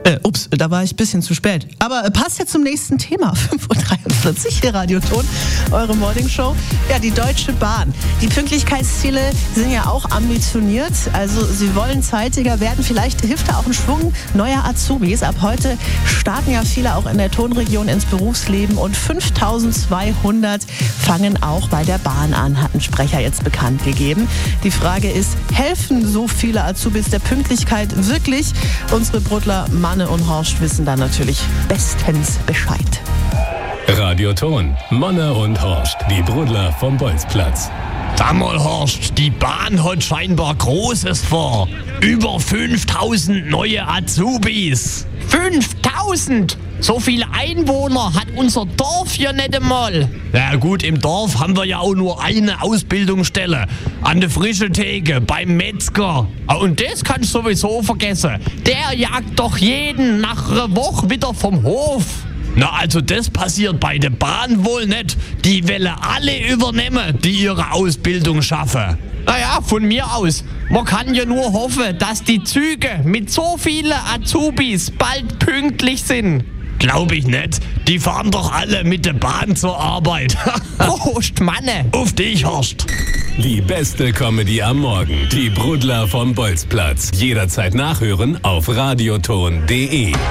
Ups, da war ich ein bisschen zu spät. Aber passt ja zum nächsten Thema. 5.43 Uhr hier Radioton, eure Morningshow. Ja, die Deutsche Bahn. Die Pünktlichkeitsziele sind ja auch ambitioniert. Also sie wollen zeitiger werden. Vielleicht hilft da auch ein Schwung neuer Azubis. Ab heute starten ja viele auch in der Tonregion ins Berufsleben. Und 5.200 fangen auch bei der Bahn an, hat ein Sprecher jetzt bekannt gegeben. Die Frage ist, helfen so viele Azubis der Pünktlichkeit wirklich? Unsere Brudler Manne und Horst wissen da natürlich bestens Bescheid. Radioton, Manne und Horst, die Brudler vom Bolzplatz. Sag mal, Horst, die Bahn hat scheinbar Großes vor. Über 5.000 neue Azubis. 5.000? So viele Einwohner hat unser Dorf hier nicht einmal. Ja gut, im Dorf haben wir ja auch nur eine Ausbildungsstelle. An der frischen Theke, beim Metzger. Und das kannst du sowieso vergessen. Der jagt doch jeden nach einer Woche wieder vom Hof. Na, also das passiert bei der Bahn wohl nicht. Die wollen alle übernehmen, die ihre Ausbildung schaffen. Naja, von mir aus. Man kann ja nur hoffen, dass die Züge mit so vielen Azubis bald pünktlich sind. Glaube ich nicht. Die fahren doch alle mit der Bahn zur Arbeit. Prost, Manne. Auf dich, Horst. Die beste Comedy am Morgen. Die Brudler vom Bolzplatz. Jederzeit nachhören auf radioton.de.